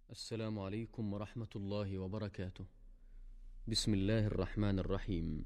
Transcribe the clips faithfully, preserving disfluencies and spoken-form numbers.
السلام عليكم ورحمة الله وبركاته. بسم الله الرحمن الرحيم.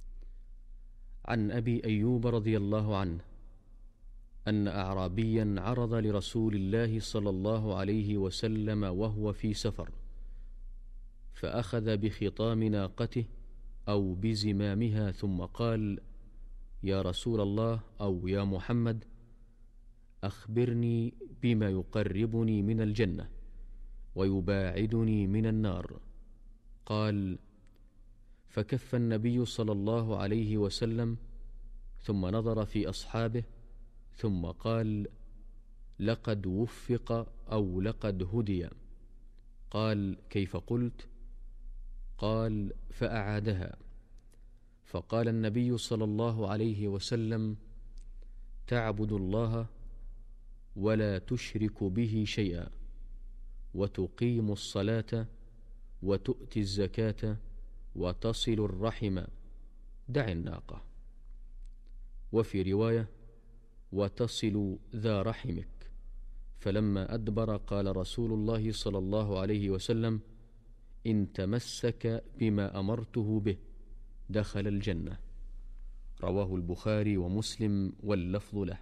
عن أبي أيوب رضي الله عنه أن أعرابيا عرض لرسول الله صلى الله عليه وسلم وهو في سفر، فأخذ بخطام ناقته أو بزمامها ثم قال: يا رسول الله أو يا محمد، أخبرني بما يقربني من الجنة ويباعدني من النار. قال: فكف النبي صلى الله عليه وسلم ثم نظر في أصحابه ثم قال: لقد وفق أو لقد هدي. قال: كيف قلت؟ قال: فأعادها. فقال النبي صلى الله عليه وسلم: تعبد الله ولا تشرك به شيئا، وتقيم الصلاة وتؤتي الزكاة وتصل الرحم، دع الناقة. وفي رواية: وتصل ذا رحمك. فلما أدبر قال رسول الله صلى الله عليه وسلم: إن تمسك بما أمرته به دخل الجنة. رواه البخاري ومسلم واللفظ له.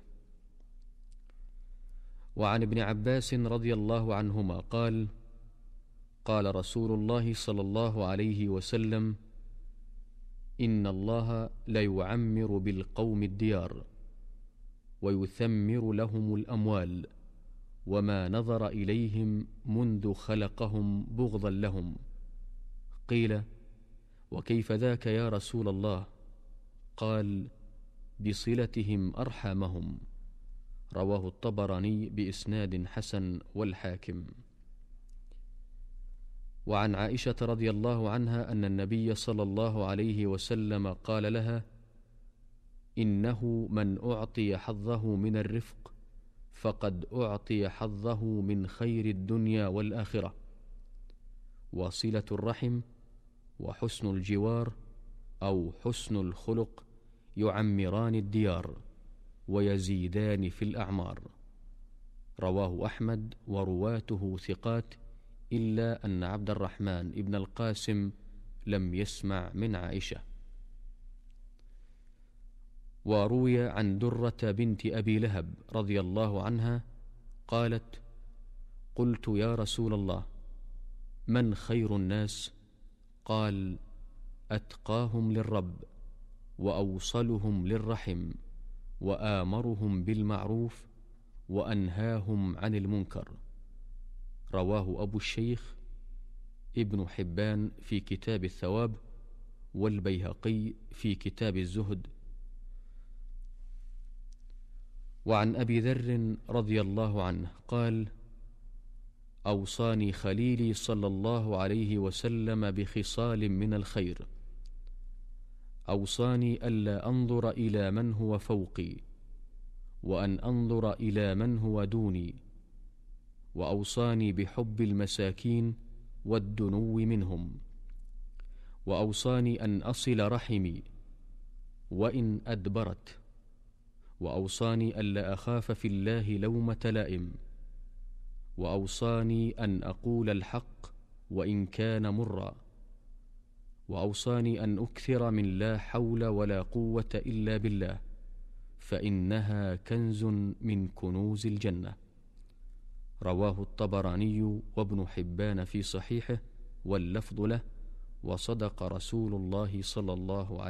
وعن ابن عباس رضي الله عنهما قال: قال رسول الله صلى الله عليه وسلم: إن الله ليعمر بالقوم الديار ويثمر لهم الأموال، وما نظر إليهم منذ خلقهم بغضا لهم. قيل: وكيف ذاك يا رسول الله؟ قال: بصلتهم أرحامهم. رواه الطبراني بإسناد حسن والحاكم. وعن عائشة رضي الله عنها أن النبي صلى الله عليه وسلم قال لها: إنه من أعطي حظه من الرفق فقد أعطي حظه من خير الدنيا والآخرة. وصلة الرحم وحسن الجوار أو حسن الخلق يعمران الديار ويزيدان في الأعمار. رواه أحمد ورواته ثقات، إلا أن عبد الرحمن ابن القاسم لم يسمع من عائشة. وروي عن درة بنت أبي لهب رضي الله عنها قالت: قلت يا رسول الله، من خير الناس؟ قال: أتقاهم للرب وأوصلهم للرحم وآمرهم بالمعروف وأنهاهم عن المنكر. رواه أبو الشيخ ابن حبان في كتاب الثواب، والبيهقي في كتاب الزهد. وعن أبي ذر رضي الله عنه قال: أوصاني خليلي صلى الله عليه وسلم بخصال من الخير. أوصاني ألا أنظر إلى من هو فوقي، وأن أنظر إلى من هو دوني، وأوصاني بحب المساكين والدنو منهم، وأوصاني أن أصل رحمي وإن أدبرت، وأوصاني ألا أخاف في الله لومة لائم، وأوصاني أن أقول الحق وإن كان مرا، وأوصاني أن أكثر من لا حول ولا قوة إلا بالله، فإنها كنز من كنوز الجنة. رواه الطبراني وابن حبان في صحيحه واللفظ له. وصدق رسول الله صلى الله عليه وسلم.